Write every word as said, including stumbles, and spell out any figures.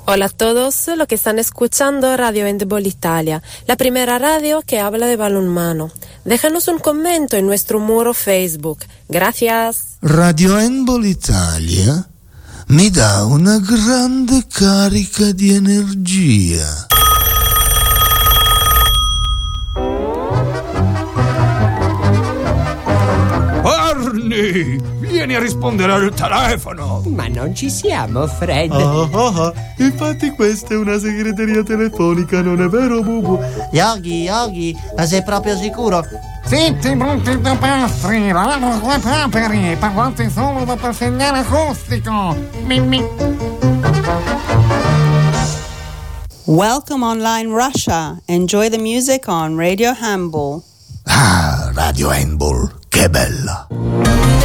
Hola a todos los que están escuchando Radio Handball Italia, la primera radio que habla de balonmano. Déjanos un comentario en nuestro muro Facebook. Gracias. Radio Handball Italia mi dà una grande carica di energia. Arnie, vieni a rispondere al telefono. Ma non ci siamo, Fred. Ah, ah, ah. Infatti questa è una segreteria telefonica, non è vero, Bubu? Yogi, Yogi, ma sei proprio sicuro? Zitti, brutti tapastri, lavano due paperi, parlate solo dopo il segnale acustico. Mimmi. Welcome online Russia. Enjoy the music on Radio Handball. Ah, Radio Handball, che bella!